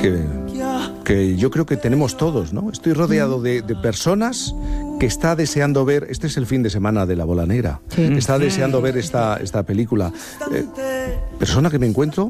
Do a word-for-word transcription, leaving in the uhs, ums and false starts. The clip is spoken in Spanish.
que, que yo creo que tenemos todos, ¿no? Estoy rodeado de, de personas que está deseando ver, este es el fin de semana de La Bola Negra, Sí. está deseando ver esta, esta película. Eh, persona que me encuentro